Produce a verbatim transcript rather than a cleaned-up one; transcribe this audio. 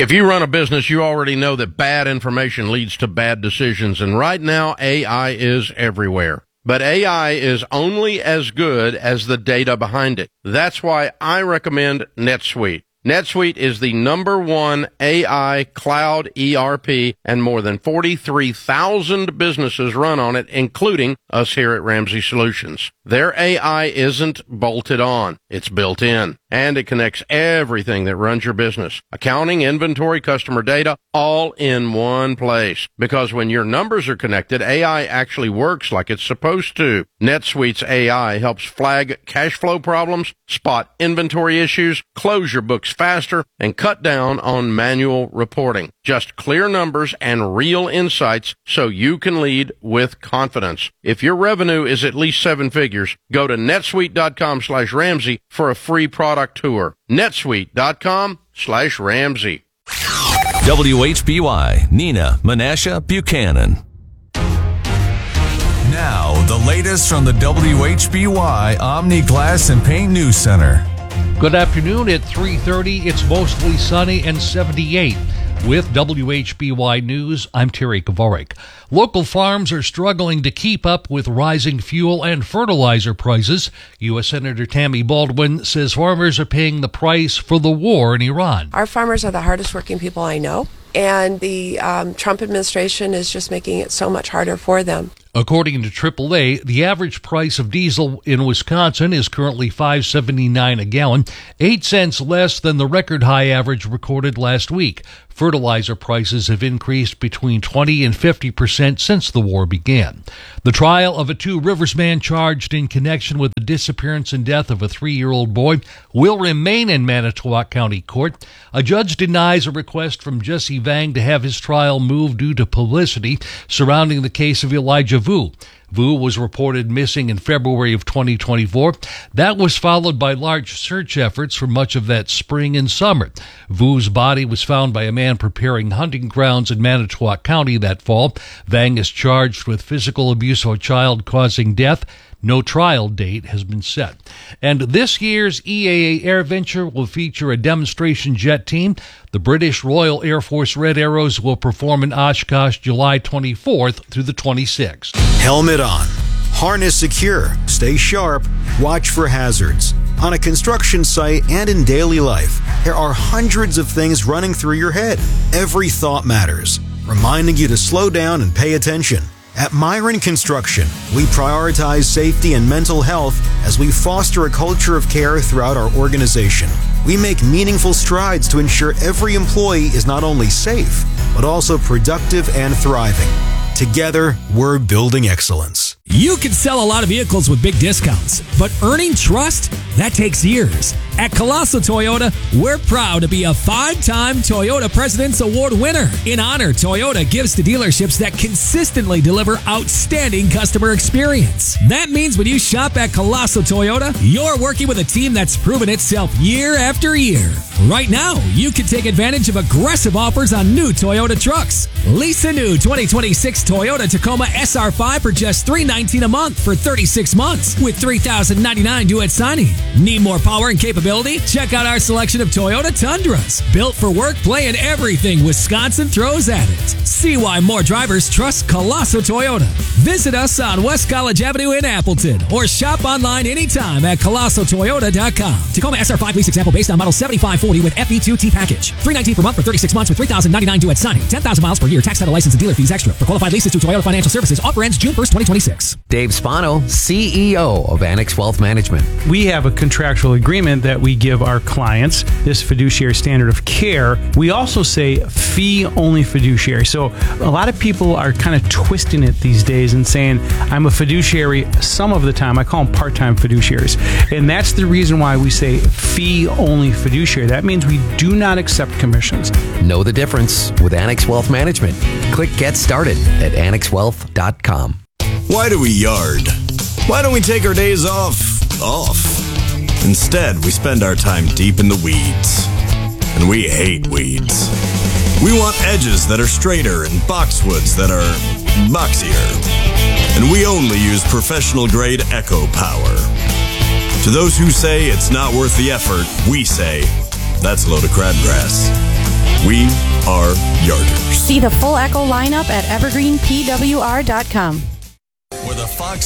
If you run a business, you already know that bad information leads to bad decisions, and right now A I is everywhere. But A I is only as good as the data behind it. That's why I recommend NetSuite. NetSuite is the number one A I cloud E R P, and more than forty-three thousand businesses run on it, including us here at Ramsey Solutions. Their A I isn't bolted on. It's built in, and it connects everything that runs your business. Accounting, inventory, customer data, all in one place. Because when your numbers are connected, A I actually works like it's supposed to. NetSuite's A I helps flag cash flow problems, spot inventory issues, close your books faster, and cut down on manual reporting. Just clear numbers and real insights so you can lead with confidence. If your revenue is at least seven figures, go to netsuite.com slash Ramsey for a free product tour. netsuite.com slash Ramsey. W H B Y, Nina Menasha Buchanan. Now, the latest from the W H B Y Omni Glass and Paint News Center. Good afternoon. At three thirty, it's mostly sunny and seventy-eight. With W H B Y News, I'm Terry Kavarik. Local farms are struggling to keep up with rising fuel and fertilizer prices. U S Senator Tammy Baldwin says farmers are paying the price for the war in Iran. Our farmers are the hardest working people I know, and the um, Trump administration is just making it so much harder for them. According to triple A, the average price of diesel in Wisconsin is currently five dollars and seventy-nine cents a gallon, eight cents less than the record high average recorded last week. Fertilizer prices have increased between twenty and fifty percent since the war began. The trial of a Two Rivers man charged in connection with the disappearance and death of a three-year-old boy will remain in Manitowoc County Court. A judge denies a request from Jesse Vang to have his trial moved due to publicity surrounding the case of Elijah Vu. Vu was reported missing in February of twenty twenty-four. That was followed by large search efforts for much of that spring and summer. Vu's body was found by a man preparing hunting grounds in Manitowoc County that fall. Vang is charged with physical abuse of a child causing death. No trial date has been set. And this year's E A A AirVenture will feature a demonstration jet team. The British Royal Air Force Red Arrows will perform in Oshkosh July twenty-fourth through the twenty-sixth. Helmet on. Harness secure. Stay sharp. Watch for hazards. On a construction site and in daily life, there are hundreds of things running through your head. Every thought matters, reminding you to slow down and pay attention. At Myron Construction, we prioritize safety and mental health as we foster a culture of care throughout our organization. We make meaningful strides to ensure every employee is not only safe, but also productive and thriving. Together, we're building excellence. You can sell a lot of vehicles with big discounts, but earning trust, that takes years. At Colosso Toyota, we're proud to be a five-time Toyota President's Award winner. In honor, Toyota gives to dealerships that consistently deliver outstanding customer experience. That means when you shop at Colosso Toyota, you're working with a team that's proven itself year after year. Right now, you can take advantage of aggressive offers on new Toyota trucks. Lease a new twenty twenty-six Toyota Tacoma S R five for just three hundred nineteen dollars a month for thirty-six months with three thousand ninety-nine dollars due at signing. Need more power and capability? Check out our selection of Toyota Tundras. Built for work, play, and everything Wisconsin throws at it. See why more drivers trust Colosso Toyota. Visit us on West College Avenue in Appleton or shop online anytime at colosso toyota dot com. Tacoma S R five lease example based on model seventy-five forty with F E two T package. three hundred nineteen dollars per month for thirty-six months with three thousand ninety-nine dollars due at signing. ten thousand miles per year. Tax, title, license, and dealer fees extra. For qualified leases through Toyota Financial Services, offer ends June first, twenty twenty-six. Dave Spano, C E O of Annex Wealth Management. We have a contractual agreement that we give our clients, this fiduciary standard of care. We also say fee-only fiduciary. So a lot of people are kind of twisting it these days and saying, I'm a fiduciary some of the time. I call them part-time fiduciaries. And that's the reason why we say fee-only fiduciary. That means we do not accept commissions. Know the difference with Annex Wealth Management. Click Get Started at annex wealth dot com. Why do we yard? Why don't we take our days off? Off. Instead, we spend our time deep in the weeds. And we hate weeds. We want edges that are straighter and boxwoods that are boxier. And we only use professional-grade Echo Power. To those who say it's not worth the effort, we say, that's a load of crabgrass. We are Yarders. See the full Echo lineup at evergreen p w r dot com. With a Fox